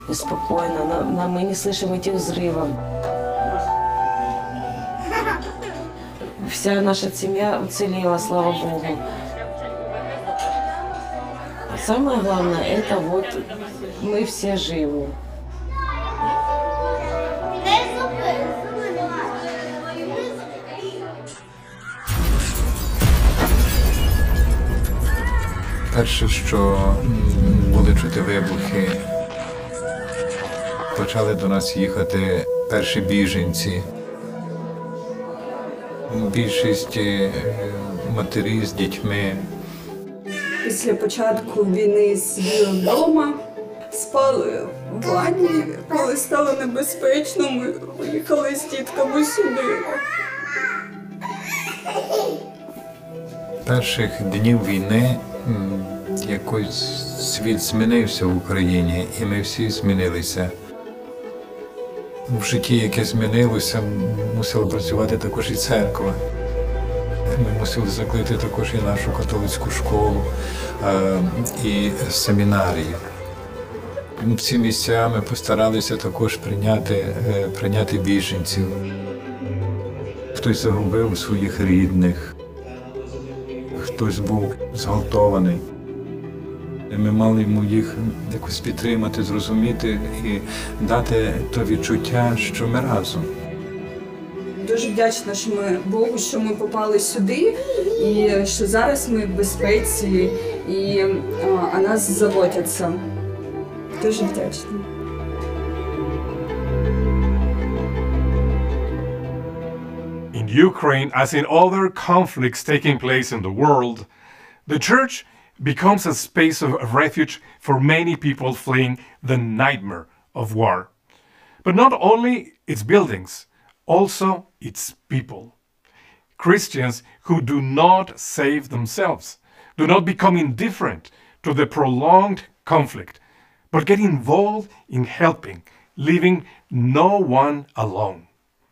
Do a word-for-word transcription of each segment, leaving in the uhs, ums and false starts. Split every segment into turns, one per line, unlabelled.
И спокойно, на, на, мы не слышим этих взрывов. Вся наша семья уцелела, слава Богу. Самое главное, это вот мы все живы.
Перше, що були чути вибухи, почали до нас їхати перші біженці. Більшість матері з дітьми.
Після початку війни сиділи вдома, спали в ванні. Коли стало небезпечно, ми поїхали з дітками сюди.
Перших днів війни якось світ змінився в Україні, і ми всі змінилися. В житті, яке змінилося, мусила працювати також і церква. Ми мусили закрити також і нашу католицьку школу, і семінарію. В ці місця ми постаралися також прийняти, прийняти біженців. Хтось загубив своїх рідних, хтось був зґвалтований. Ми мали йому їх якось підтримати, зрозуміти і дати то відчуття, що ми разом.
Дуже вдячна що ми, Богу, що ми попали сюди, і що зараз ми в безпеці, і о нас заботяться. Дуже вдячна.
In Ukraine, as in other conflicts taking place in the world, the church becomes a space of refuge for many people fleeing the nightmare of war. But not only its buildings, also its people. Christians who do not save themselves, do not become indifferent to the prolonged conflict, but get involved in helping, leaving no one alone.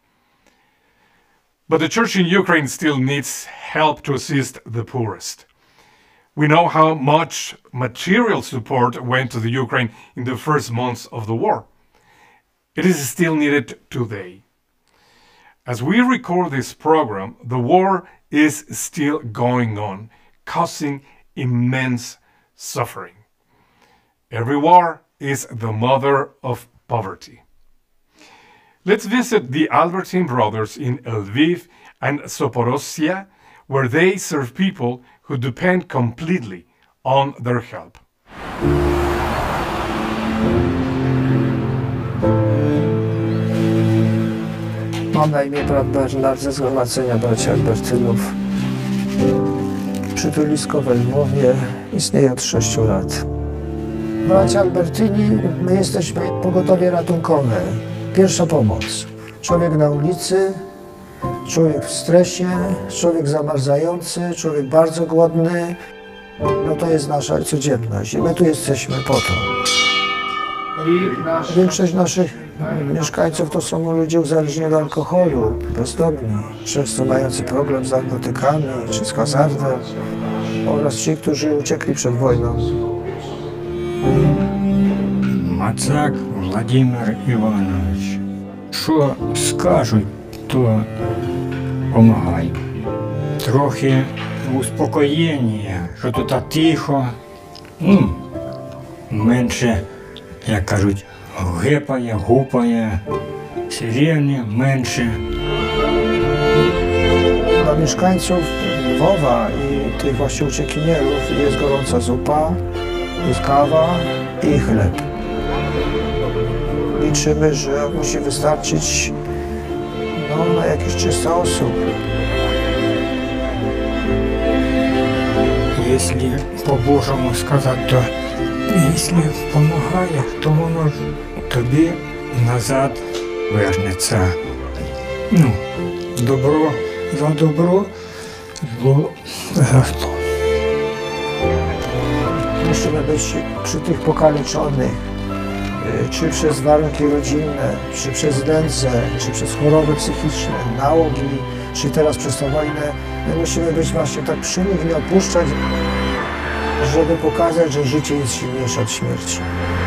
But the church in Ukraine still needs help to assist the poorest. We know how much material support went to the Ukraine in the first months of the war. It is still needed today. As we record this program, the war is still going on, causing immense suffering. Every war is the mother of poverty. Let's visit the Albertine brothers in Lviv and Zaporozhye, where they serve people who depend completely on their help.
Mam na imię brat Bernard ze Zgromadzenia Braci Albertynów. Przytulisko we Lwowie istnieje od sześciu lat. Braci Albertyni, my jesteśmy pogotowie ratunkowe. Pierwsza pomoc. Człowiek na ulicy, człowiek w stresie, człowiek zamarzający, człowiek bardzo głodny. No to jest nasza codzienność i my tu jesteśmy po to. Większość naszych mieszkańców to są ludzie uzależnieni od alkoholu, bezdomni, często mający problem z narkotykami czy z hazardem oraz ci, którzy uciekli przed wojną.
Мацак Владимир Іванович. Що скажуть, то помагаю. Трохи успокоєння, що тут тихо, ну, менше, як кажуть, гепає, гупає, сирени менше.
Dla mieszkańców Lwowa i tych właśnie uciekinierów jest gorąca zupa, jest kawa i chleb. Liczymy, że musi wystarczyć no, na jakieś trzysta osób.
Якщо по-божому сказати, то якщо допомагає, то воно тобі назад вернеться. Ну, добро за добро, зло за зло.
Musimy być przy tych pokaleczonych, czy przez warunki rodzinne, czy przez nędzę, czy przez choroby psychiczne, nałogi, czy teraz przez tę wojnę. My musimy być właśnie tak przy nich, nie opuszczać, żeby pokazać, że życie jest silniejsze od śmierci.